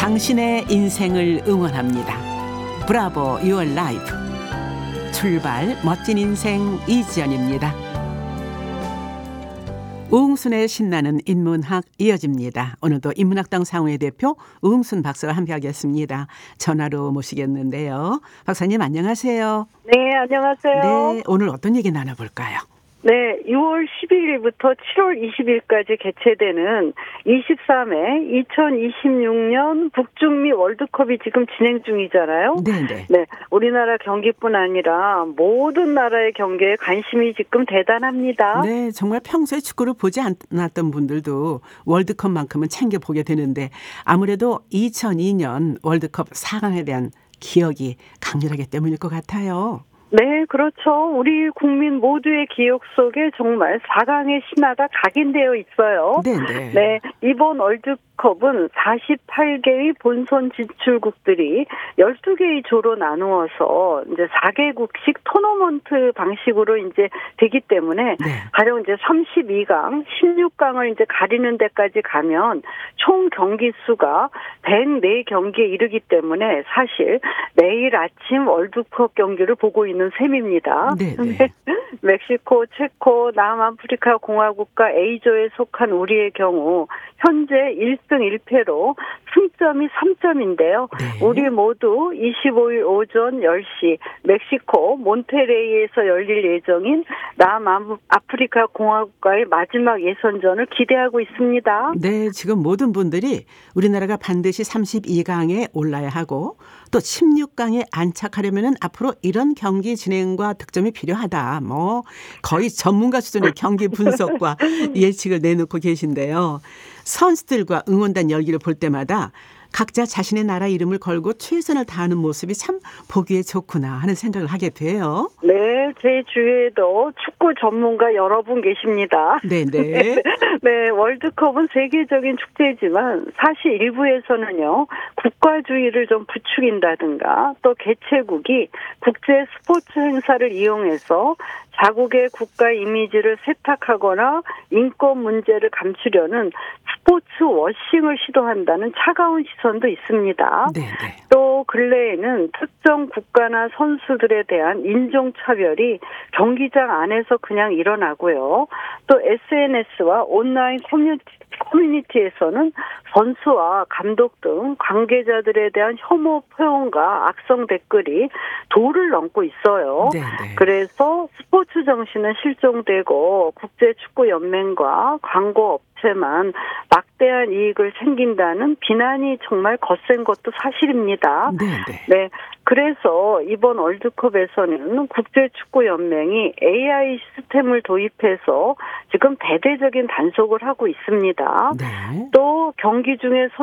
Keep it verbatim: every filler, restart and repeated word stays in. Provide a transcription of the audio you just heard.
당신의 인생을 응원합니다. 브라보 유어 라이프. 출발 멋진 인생 이지연입니다. 우응순의 신나는 인문학 이어집니다. 오늘도 인문학당 상호의 대표 우응순 박사와 함께하겠습니다. 전화로 모시겠는데요. 박사님 안녕하세요. 네, 안녕하세요. 네, 오늘 어떤 얘기 나눠볼까요? 네, 유월 십일일부터 칠월 이십일까지 개최되는 이십삼 회 이천이십육 년 북중미 월드컵이 지금 진행 중이잖아요. 네네. 네, 우리나라 경기뿐 아니라 모든 나라의 경기에 관심이 지금 대단합니다. 네, 정말 평소에 축구를 보지 않았던 분들도 월드컵만큼은 챙겨보게 되는데 아무래도 이천이 년 월드컵 사 강에 대한 기억이 강렬하기 때문일 것 같아요. 네, 그렇죠. 우리 국민 모두의 기억 속에 정말 사 강의 신화가 각인되어 있어요. 네네. 네, 이번 월드컵은 사십팔 개의 본선 진출국들이 열두 개의 조로 나누어서 이제 사 개국씩 토너먼트 방식으로 이제 되기 때문에 네. 가령 이제 삼십이 강, 십육 강을 이제 가리는 데까지 가면 총 경기 수가 백사 경기에 이르기 때문에 사실 매일 아침 월드컵 경기를 보고 있는 셈입니다. 네네. 멕시코, 체코, 남아프리카 공화국과 A조에 속한 우리의 경우 현재 일 승 일 패로 승점이 삼 점인데요. 네. 우리 모두 이십오일 오전 열 시 멕시코 몬테레이에서 열릴 예정인 남아프리카 공화국과의 마지막 예선전을 기대하고 있습니다. 네, 지금 모든 분들이 우리나라가 반드시 삼십이 강에 올라야 하고 또 십육 강에 안착하려면 앞으로 이런 경기 진행과 득점이 필요하다. 뭐 거의 전문가 수준의 경기 분석과 예측을 내놓고 계신데요. 선수들과 응원단 열기를 볼 때마다 각자 자신의 나라 이름을 걸고 최선을 다하는 모습이 참 보기에 좋구나 하는 생각을 하게 돼요. 네, 제 주위에도 축구 전문가 여러분 계십니다. 네네. 네, 월드컵은 세계적인 축제지만 사실 일부에서는요, 국가주의를 좀 부추긴다든가 또 개최국이 국제 스포츠 행사를 이용해서 자국의 국가 이미지를 세탁하거나 인권 문제를 감추려는 스포츠 워싱을 시도한다는 차가운 시선도 있습니다. 네네. 또 근래에는 특정 국가나 선수들에 대한 인종차별이 경기장 안에서 그냥 일어나고요. 또 에스엔에스와 온라인 커뮤니티 커뮤니티에서는 선수와 감독 등 관계자들에 대한 혐오 표현과 악성 댓글이 도를 넘고 있어요. 네네. 그래서 스포츠 정신은 실종되고 국제축구연맹과 광고 업체만 막대한 이익을 챙긴다는 비난이 정말 거센 것도 사실입니다. 네네. 네, 그래서 이번 월드컵에서는 국제축구연맹이 에이아이 시스템을 도입해서 지금 대대적인 단속을 하고 있습니다. 네. 또 경기 중에